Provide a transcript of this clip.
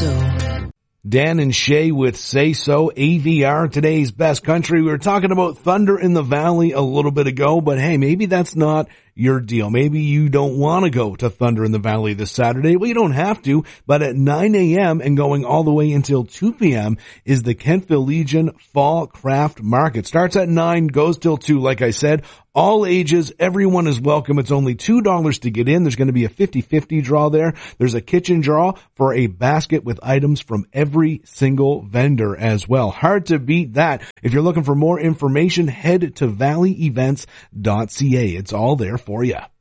So. Dan and Shay with Say So AVR, today's best country. We were talking about Thunder in the Valley a little bit ago, but hey, maybe that's not your deal. Maybe you don't want to go to Thunder in the Valley this Saturday. Well, you don't have to, but at 9 a.m. and going all the way until 2 p.m. is the Kentville Legion Fall Craft Market. Starts at 9, goes till 2, like I said. All ages, everyone is welcome. It's only $2 to get in. There's going to be a 50-50 draw there. There's a kitchen draw for a basket with items from every single vendor as well. Hard to beat that. If you're looking for more information, head to valleyevents.ca. It's all there for you.